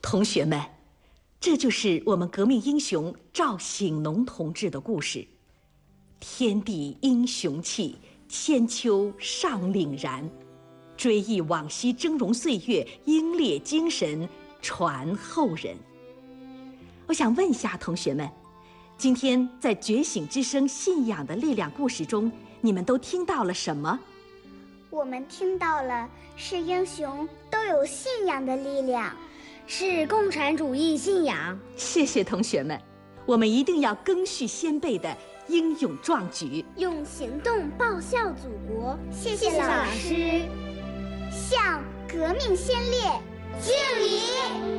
同学们，这就是我们革命英雄赵醒农同志的故事。天地英雄气，千秋尚凛然。追忆往昔峥嵘岁月，英烈精神传后人。我想问一下同学们，今天在觉醒之声信仰的力量故事中，你们都听到了什么？ 我们听到了是英雄都有信仰的力量， 是共产主义信仰。 谢谢同学们，我们一定要赓续先辈的英勇壮举， 用行动报效祖国。谢谢老师， 向革命先烈敬礼。